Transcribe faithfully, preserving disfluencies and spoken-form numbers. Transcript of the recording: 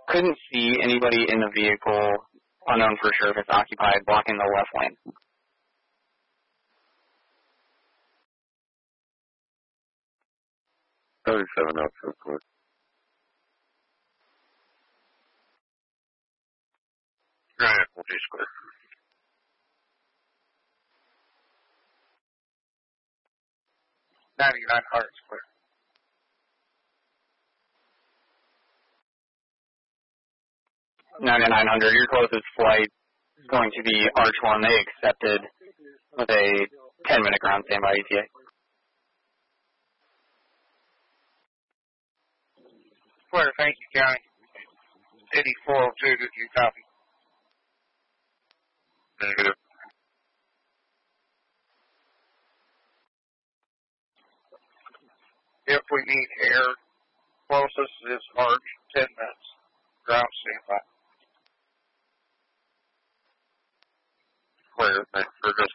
couldn't see anybody in the vehicle, unknown for sure if it's occupied, blocking the left lane. thirty-seven out so clear. Right, we'll be clear. ninety-nine hundred clear. ninety-nine hundred, your closest flight is going to be Arch one. They accepted with a ten-minute ground standby E T A. Clear, thank you, County. eighty-four oh two, did you copy? Negative. If we need air, closest is Arch, ten minutes. Ground standby. Clear, thanks for just